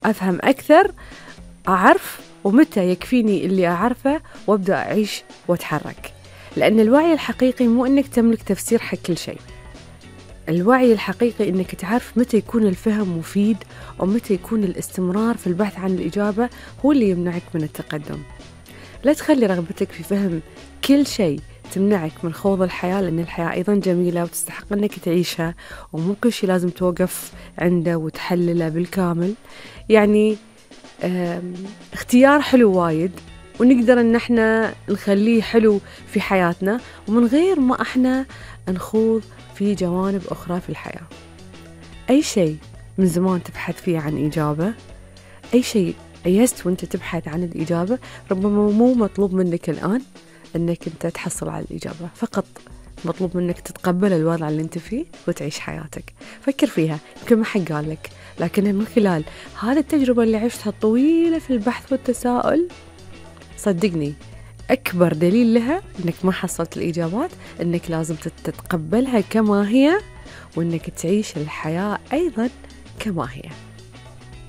أفهم أكثر، أعرف، ومتى يكفيني اللي أعرفه وأبدأ أعيش وأتحرك. لأن الوعي الحقيقي مو إنك تملك تفسير حق كل شيء. الوعي الحقيقي إنك تعرف متى يكون الفهم مفيد، ومتى يكون الاستمرار في البحث عن الإجابة هو اللي يمنعك من التقدم. لا تخلي رغبتك في فهم كل شيء تمنعك من خوض الحياة، لأن الحياة أيضا جميلة وتستحق أنك تعيشها، ومو كل شيء لازم توقف عنده وتحلله بالكامل. يعني اختيار حلو وايد، ونقدر ان احنا نخليه حلو في حياتنا، ومن غير ما احنا نخوض في جوانب أخرى في الحياة. أي شيء من زمان تبحث فيه عن إجابة، أي شيء يست وانت تبحث عن الإجابة، ربما مو مطلوب منك الآن أنك أنت تحصل على الإجابة، فقط مطلوب منك تتقبل الوضع اللي أنت فيه وتعيش حياتك. فكر فيها، يمكن ما حد قال لك، لكن من خلال هذه التجربة اللي عشتها الطويلة في البحث والتساؤل، صدقني أكبر دليل لها أنك ما حصلت الإجابات، أنك لازم تتقبلها كما هي، وأنك تعيش الحياة أيضا كما هي.